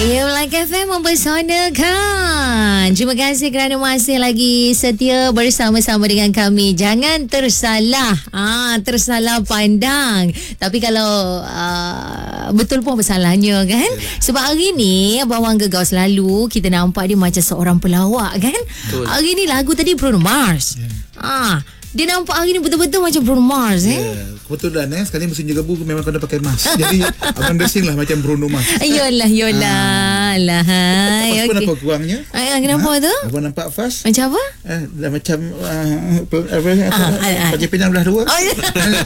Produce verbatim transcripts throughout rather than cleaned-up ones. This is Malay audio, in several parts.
Ya, Melaka F M mempesonakan. Terima kasih kerana masih lagi setia bersama-sama dengan kami. Jangan tersalah, ah, tersalah pandang. Tapi kalau uh, betul pun bersalahnya kan. Sebab hari ni Bawang Gegar selalu kita nampak dia macam seorang pelawak kan. Betul. Hari ni lagu tadi Bruno Mars. Yeah. Ah, dia nampak hari ni betul-betul macam Bruno Mars eh. Yeah. Kebetulan eh sekali musim jaga buku memang kena pakai mask. Jadi abang dressing lah macam Bruno Mars. Yolah yolah. Lah hai. Okey. Apa nampak kurangnya? Ah, kenapa ha? tu? Abang nampak fast? Macam apa? Eh, dah macam uh, apa apa J P enam belah dua. Oh, ya.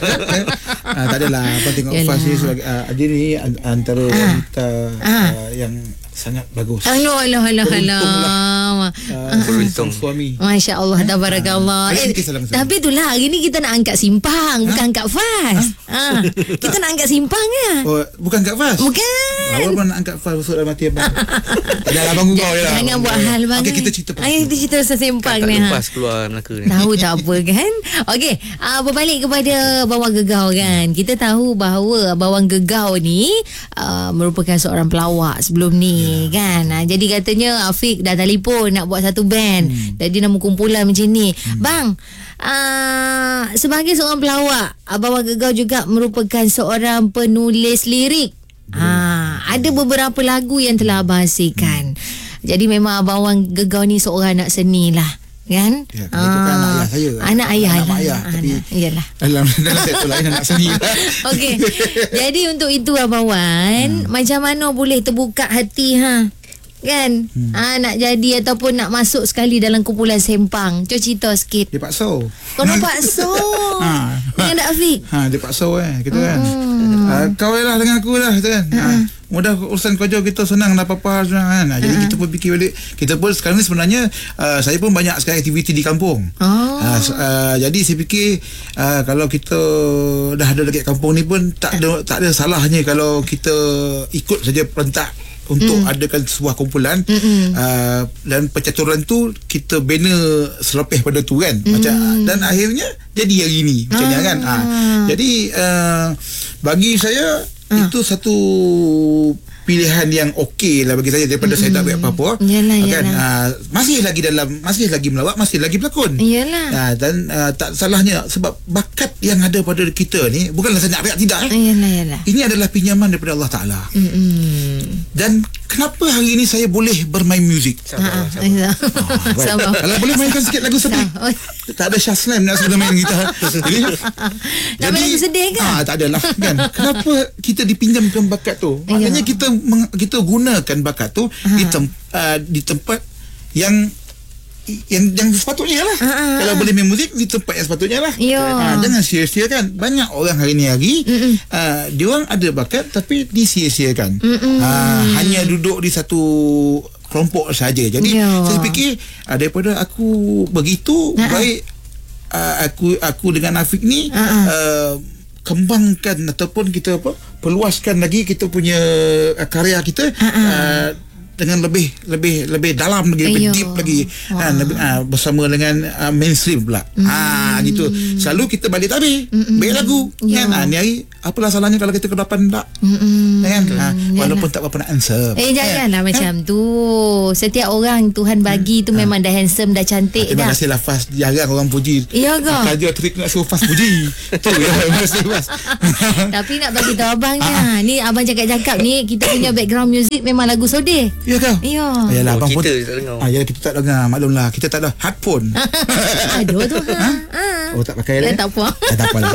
ah, tak adalah abang tengok yolah. Fast ni sebagai uh, dia ni antara ah. wanita ah. uh, yang sangat bagus. Alah alah alah alah. Beruntung suami. Masya-Allah, tabarakallah. Eh, tapi itulah hari ni kita nak angkat simpang, ha? bukan angkat fas. Ha? Ha. Kita nak angkat simpang ya. Oh, bukan angkat fas. Bukan. Awak nak angkat fas masuk dalam hati abang. Ada abang gugau je lah. Jangan buat hal bang. Okey, kita cerita. Ayo kita cerita pasal simpang ni. Tak lepas keluar Melaka ni. Tahu tak apa kan? Okey, uh, berbalik kepada Bawang Gegar kan. Kita tahu bahawa Bawang Gegar ni uh, merupakan seorang pelawak sebelum ni. Kan, ha, jadi katanya Afiq dah telefon nak buat satu band hmm. jadi nama kumpulan macam ni. hmm. Bang, uh, sebagai seorang pelawak, Bawang Gegar juga merupakan seorang penulis lirik. hmm. ha, Ada beberapa lagu yang telah abang hasilkan. hmm. Jadi memang Bawang Gegar ni seorang anak seni lah kan? Ya, ah, itu kan anak ayah saya. Anak ayah. Anak mak ayah. Tapi iyalah. Dalam dalam sektor lain anak sendiri. Okey. Jadi untuk itu Abang Wan, hmm. macam mana boleh terbuka hati ha? Kan? Hmm. Ha, nak jadi ataupun nak masuk sekali dalam kumpulan sempang. Cuba cerita sikit. Dia paksa. Kau nak paksa? Ha. Dengan Dak Afiq? Ha, dia paksa eh, gitu kan. Hmm. Ha, kau lah dengan aku lah, gitu kan. Ha. Ha. Mudah urusan kerja kita senang, dah apa-apa senang kan. Ha, jadi uh-huh. kita pun fikir balik. Kita pun sekarang ni sebenarnya uh, saya pun banyak sekali aktiviti di kampung. Oh. Uh, uh, jadi saya fikir uh, kalau kita dah ada dekat kampung ni pun tak ada tak ada salahnya kalau kita ikut saja perentak untuk mm. adakan sebuah kumpulan. uh, dan percaturan tu kita bina selepas pada tu kan. mm. Macam dan akhirnya jadi hari ni macam ah. ni kan. Ha. Jadi uh, bagi saya ah. itu satu pilihan yang okey lah bagi saya daripada mm-hmm. saya tak buat apa-apa. Yalah, kan yalah. Uh, masih lagi dalam masih lagi melawak, masih lagi berlakon. Iyalah. Uh, dan uh, tak salahnya sebab bakat yang ada pada kita ni bukanlah saya nak riak tidak. Eh. Iyalah, iyalah. Ini adalah pinjaman daripada Allah Taala. Mm-hmm. Dan kenapa hari ini saya boleh bermain muzik? Sabar, sabar. Oh, sabar. Kalau boleh mainkan sikit lagu sedih. Oh. Tak ada Shah Slam nak sudah main gitar. Jadi, nak main lagu sedih kan? Ah, tak adalah kan. Kenapa kita dipinjamkan bakat tu? Maknanya kita meng, kita gunakan bakat tu di, tem, uh, di tempat yang yang yang sepatutnya lah. Ha, ha, kalau ha. boleh main muzik di tempat yang sepatutnya lah. Ha, jangan sia-siakan. Banyak orang hari ni hari uh, dia orang ada bakat tapi disia-siakan. Ha, hanya duduk di satu kelompok saja. Jadi Yo. saya fikir uh, daripada aku begitu ha. baik uh, aku aku dengan Afiq ni ha. uh, kembangkan ataupun kita apa perluaskan lagi kita punya uh, karya kita uh, dengan lebih lebih lebih dalam lagi, lebih deep lagi. Ha, lebih, ha, bersama dengan uh, mainstream pula. Mm. Ha, gitu. Selalu kita balik tabi, mm-mm. baik lagu. Kan? Ha, ni hari apalah salahnya kalau kita kedapan tak? Kan? Ha, walaupun tak apa nak answer. Eh janganlah eh. macam tu. Setiap orang Tuhan bagi tu ha. memang dah handsome, dah cantik ha, terima dah. Terima kasih lah Fas. Jarang orang puji. Ya ke? Kerja trik nak suruh Fas puji. Tu ya. Terima kasih Fas. Tapi nak bagi tahu abang ni, ni abang cakap-cakap ni kita punya background music memang lagu sodeh. Ya ke? Ya. Ayalah, oh, abang kita pun, tak dengar. Ah, ya, kita tak dengar. Maklumlah, kita tak ada headphone. Aduh tu. Ha? Ha? Oh, tak pakai lah. Eh, tak apa. Eh, tak apalah.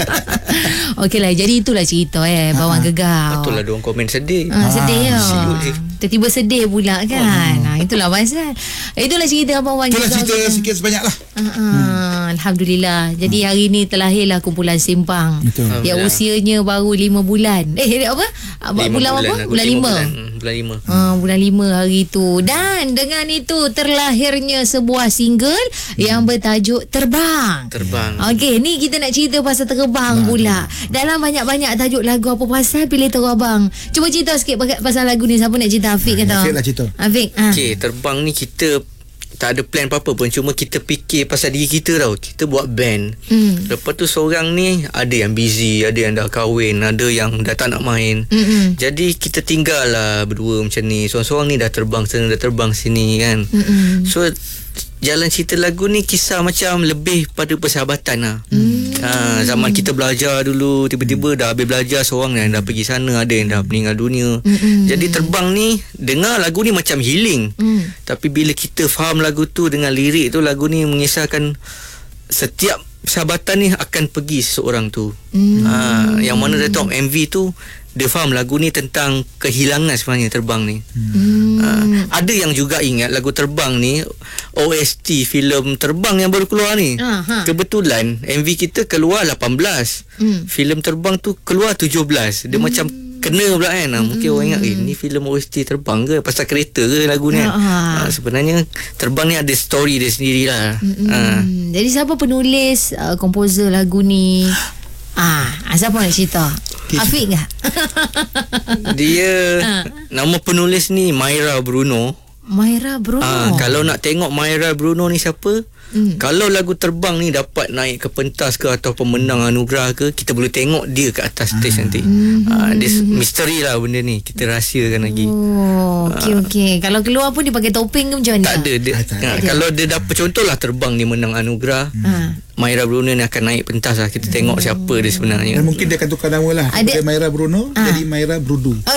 Okeylah, jadi itulah cerita eh, Bawang Gegar. Betul lah diorang komen sedih. Ha, sedih ya. Tiba-tiba sedih pula kan. Oh. Nah, itulah pasal. Itulah cerita Bawang Gegar. Itulah cerita kan. sikit sebanyak lah. Uh, uh, hmm. Alhamdulillah. Jadi hari ni terlahirlah kumpulan Simpang. Betul. Yang usianya baru lima bulan. Eh, apa? Bulan, bulan apa? Bulan lima. Bulan lima. Ha, bulan lima hari tu. Dan dengan itu terlahirnya sebuah single hmm. yang bertajuk Terbang. Terbang. Okey, ni kita nak cerita pasal terbang nah, pula. Dalam banyak-banyak tajuk lagu apa pasal pilih terus abang. Cuba cerita sikit pasal lagu ni. Siapa nak cerita? Afiq kata. Afiq lah cerita. Afiq. Ha. Okey, Terbang ni kita tak ada plan apa-apa pun. Cuma kita fikir pasal diri kita tau. Kita buat band. Hmm. Lepas tu seorang ni ada yang busy, ada yang dah kahwin, ada yang dah tak nak main. Mm-mm. Jadi kita tinggal lah berdua macam ni. Seorang-seorang ni dah terbang sana, dah terbang sini kan. Mm-mm. So jalan cerita lagu ni kisah macam lebih pada persahabatan lah. Mm. Ha, zaman kita belajar dulu, tiba-tiba dah habis belajar, seorang yang dah pergi sana, ada yang dah meninggal dunia. Mm-mm. Jadi terbang ni, dengar lagu ni macam healing. Mm. Tapi bila kita faham lagu tu dengan lirik tu, lagu ni mengisahkan setiap persahabatan ni akan pergi seseorang tu. Mm. Ha, yang mana dia tengok M V tu, dia faham lagu ni tentang kehilangan sebenarnya terbang ni. Hmm. Uh, ada yang juga ingat lagu Terbang ni O S T filem Terbang yang baru keluar ni. Aha. Kebetulan M V kita keluar lapan belas. Hmm. Filem Terbang tu keluar tujuh belas. Dia hmm. macam kena pula kan. Hmm. Mungkin orang ingat eh ni filem O S T Terbang ke, pasal kereta ke lagu ni. Uh, sebenarnya Terbang ni ada story dia sendirilah. Hmm. Uh. Jadi siapa penulis, uh, komposer lagu ni? Ah, siapa nak cerita? Afiq ke? Dia nama penulis ni Myra Bruno. Myra Bruno. Ah, kalau nak tengok Myra Bruno ni siapa? Hmm. Kalau lagu Terbang ni dapat naik ke pentas ke atau pemenang anugerah ke, kita boleh tengok dia kat atas stage ah. nanti. Hmm. Ah, dia misteri lah benda ni. Kita rahsiakan lagi. Oh, okey okey. Kalau keluar pun dia pakai topeng ke macam mana? Tak ada. Dia, ah, tak ada. Kalau dia dapat, contohlah Terbang ni menang anugerah. Hmm. Myra Bruno ni akan naik pentas lah. Kita tengok hmm. siapa dia sebenarnya. Dan mungkin dia akan tukar nama lah. Ada Myra Bruno ah. jadi Myra Brudu. Oh,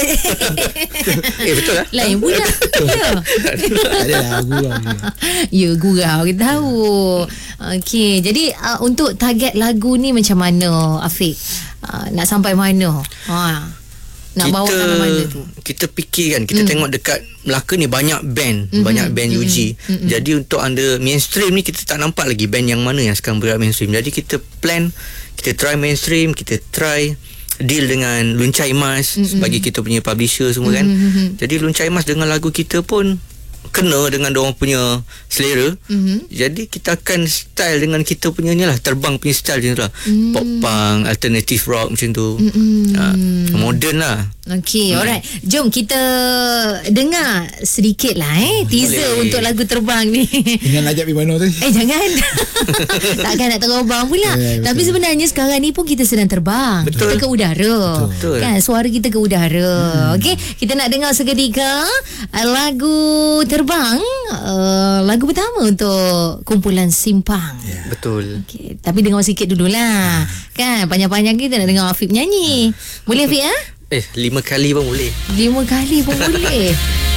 eh betul lah. Lain pula. Ya. Ada lah gurau. Ya gurau kita tahu. Okey, jadi uh, untuk target lagu ni macam mana Afiq? Uh, nak sampai mana? Ha. Nak kita, bawa sampai mana tu? Kita fikir kan, kita mm. tengok dekat Melaka ni banyak band, mm-hmm. banyak band mm-hmm. U G. Mm-hmm. Jadi untuk anda mainstream ni kita tak nampak lagi band yang mana yang sekarang bergerak mainstream. Jadi kita plan, kita try mainstream, kita try deal dengan Luncai Mas mm-hmm. sebagai kita punya publisher semua kan. Mm-hmm. Jadi Luncai Mas dengan lagu kita pun kena dengan diorang punya selera. Mm-hmm. Jadi kita akan style dengan kita punya ni lah, Terbang punya style macam tu lah. Mm. Pop punk, alternative rock macam tu. Mm-hmm. Uh, modern lah. Okey, hmm. alright. Jom kita dengar sedikit lah eh teaser boleh untuk lagu Terbang ni. Jangan ajak pergi mana tu. Eh jangan. Takkan nak terbang pula. Ya, tapi sebenarnya sekarang ni pun kita sedang terbang. Betul. Kita ke udara. Betul. Kan suara kita ke udara. Hmm. Okey, kita nak dengar seketika lagu Terbang, uh, lagu pertama untuk kumpulan Simpang. Ya. Betul. Okey, tapi dengar sikit dululah. Kan panjang-panjang kita nak dengar Afiq nyanyi. Boleh Afiq ah? Eh, lima kali pun boleh. Lima kali pun boleh.